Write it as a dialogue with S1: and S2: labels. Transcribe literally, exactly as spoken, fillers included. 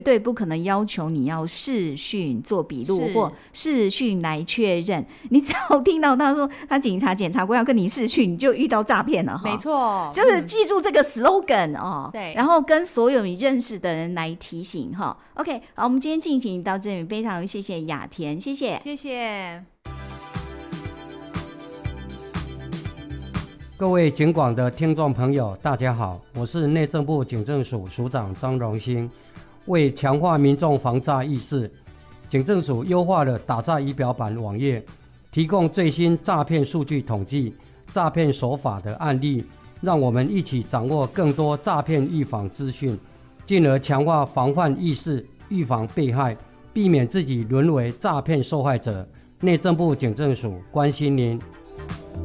S1: 对不可能要求你要视讯做笔录或视讯来确认，你只要听到他说他警察检察官要跟你视讯，你就遇到诈骗了。
S2: 没错，
S1: 就是记住这个 slogan、嗯、哦，
S2: 对，
S1: 然后跟所有你认识的人来提醒哈。OK， 好，我们今天进行到这里，非常谢谢雅田，谢谢，
S2: 谢谢。
S3: 各位警广的听众朋友，大家好，我是内政部警政署署长张荣兴。为强化民众防诈意识，警政署优化了打诈仪表板网页，提供最新诈骗数据统计、诈骗手法的案例，让我们一起掌握更多诈骗预防资讯，进而强化防范意识，预防被害，避免自己沦为诈骗受害者。内政部警政署关心您。